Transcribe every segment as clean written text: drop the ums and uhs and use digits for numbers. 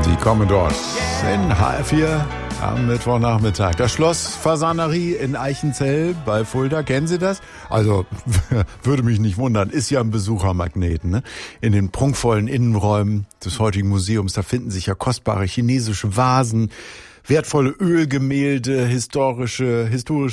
Die Commodores in HR4 am Mittwochnachmittag. Das Schloss Fasanerie in Eichenzell bei Fulda. Kennen Sie das? Also, würde mich nicht wundern. Ist ja ein Besuchermagnet, ne? In den prunkvollen Innenräumen des heutigen Museums, da finden sich ja kostbare chinesische Vasen, wertvolle Ölgemälde, historische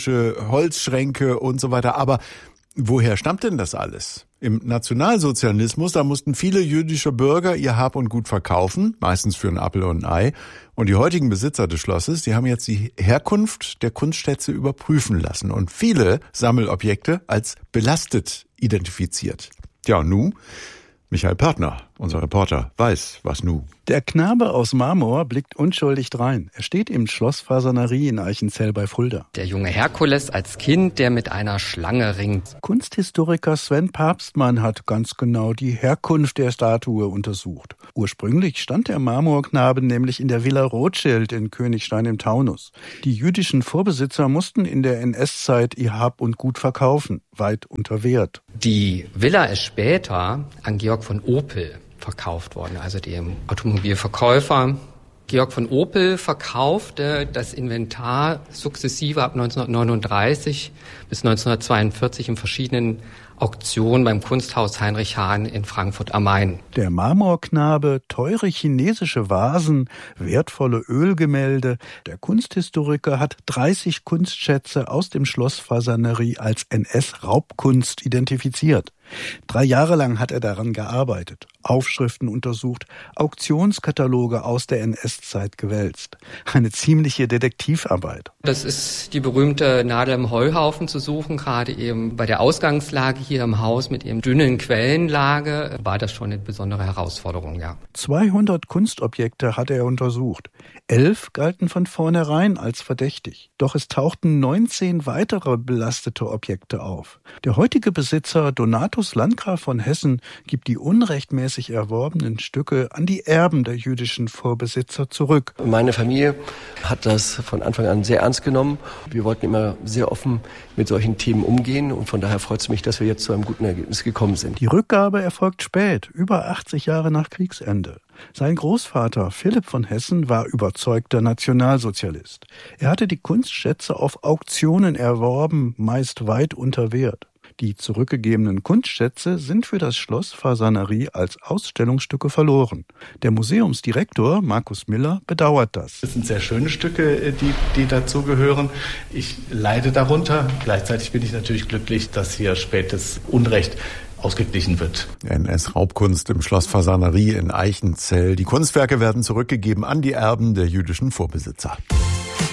Holzschränke und so weiter. Aber woher stammt denn das alles? Im Nationalsozialismus, da mussten viele jüdische Bürger ihr Hab und Gut verkaufen, meistens für einen Apfel und ein Ei. Und die heutigen Besitzer des Schlosses, die haben jetzt die Herkunft der Kunstschätze überprüfen lassen und viele Sammelobjekte als belastet identifiziert. Ja, und nun? Michael Partner, unser Reporter, weiß, was nu. Der Knabe aus Marmor blickt unschuldig drein. Er steht im Schloss Fasanerie in Eichenzell bei Fulda. Der junge Herkules als Kind, der mit einer Schlange ringt. Kunsthistoriker Sven Papstmann hat ganz genau die Herkunft der Statue untersucht. Ursprünglich stand der Marmorknabe nämlich in der Villa Rothschild in Königstein im Taunus. Die jüdischen Vorbesitzer mussten in der NS-Zeit ihr Hab und Gut verkaufen, weit unter Wert. Die Villa ist später an Georg von Opel verkauft worden, also dem Automobilverkäufer. Georg von Opel verkaufte das Inventar sukzessive ab 1939 bis 1942 in verschiedenen Auktionen beim Kunsthaus Heinrich Hahn in Frankfurt am Main. Der Marmorknabe, teure chinesische Vasen, wertvolle Ölgemälde. Der Kunsthistoriker hat 30 Kunstschätze aus dem Schloss Fasanerie als NS-Raubkunst identifiziert. 3 Jahre lang hat er daran gearbeitet, Aufschriften untersucht, Auktionskataloge aus der NS-Zeit gewälzt. Eine ziemliche Detektivarbeit. Das ist die berühmte Nadel im Heuhaufen zu suchen, gerade eben bei der Ausgangslage hier im Haus mit ihrem dünnen Quellenlage war das schon eine besondere Herausforderung, ja. 200 Kunstobjekte hat er untersucht. 11 galten von vornherein als verdächtig. Doch es tauchten 19 weitere belastete Objekte auf. Der heutige Besitzer Donatus Landgraf von Hessen gibt die unrechtmäßig erworbenen Stücke an die Erben der jüdischen Vorbesitzer zurück. Meine Familie hat das von Anfang an sehr ernst genommen. Wir wollten immer sehr offen mit solchen Themen umgehen und von daher freut es mich, dass wir jetzt zu einem guten Ergebnis gekommen sind. Die Rückgabe erfolgt spät, über 80 Jahre nach Kriegsende. Sein Großvater Philipp von Hessen war überzeugter Nationalsozialist. Er hatte die Kunstschätze auf Auktionen erworben, meist weit unter Wert. Die zurückgegebenen Kunstschätze sind für das Schloss Fasanerie als Ausstellungsstücke verloren. Der Museumsdirektor Markus Miller bedauert das. Das sind sehr schöne Stücke, die dazugehören. Ich leide darunter. Gleichzeitig bin ich natürlich glücklich, dass hier spätes Unrecht ausgeglichen wird. NS-Raubkunst im Schloss Fasanerie in Eichenzell. Die Kunstwerke werden zurückgegeben an die Erben der jüdischen Vorbesitzer.